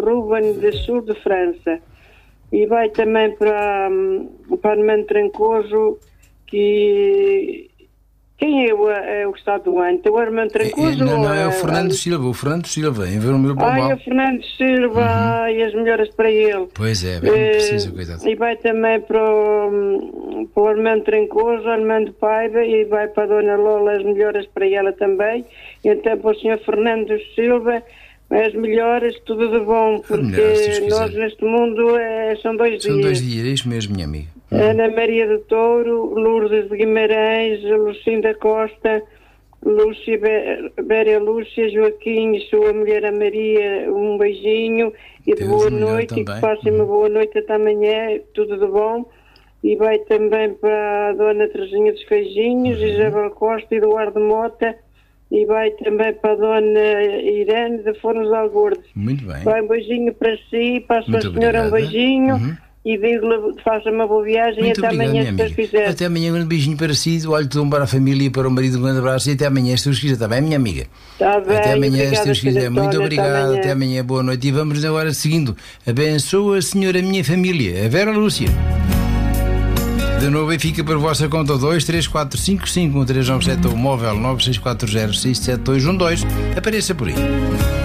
Ruben de Sul de França. E vai também para Armando Trancoso, que... Quem é o que está doente? O Armando Trancoso? Não, é o Fernando Silva. O Fernando Silva, em Vermelho para o Mal. É o Fernando Silva, e as melhoras para ele. Pois é, bem preciso, coitado. E vai também para o Armando Trancoso, Armando Paiva, e vai para a Dona Lola, as melhoras para ela também. E então para o Sr. Fernando Silva, as melhoras, tudo de bom, porque nós neste mundo são 2 dias. São 2 dias, é isso mesmo, minha amiga. Ana Maria do Touro, Lourdes de Guimarães, Lucinda Costa, Lúcia, Béria Lúcia, Joaquim e sua mulher a Maria, um beijinho e de boa noite, e que passem uma boa noite até amanhã, tudo de bom. E vai também para a Dona Teresinha dos Feijinhos, Isabel Costa, Eduardo Mota, e vai também para a Dona Irene de Fornos Algordes. Muito bem. Vai um beijinho para si, para a sua senhora um beijinho. E digo-lhe, faça uma boa viagem. Muito até obrigado, amanhã, se Deus quiser. Até amanhã, um beijinho para si, olho de para a família e para o marido, um grande abraço, e até amanhã, se Deus quiser, está bem, minha amiga? Está bem. Até amanhã, obrigada, se Deus quiser. Muito obrigado, até amanhã, boa noite. E vamos agora seguindo. Abençoa, Senhor, a minha família, a Vera Lúcia. De novo, e fica por vossa conta 234551397 ou móvel 96406712. Apareça por aí.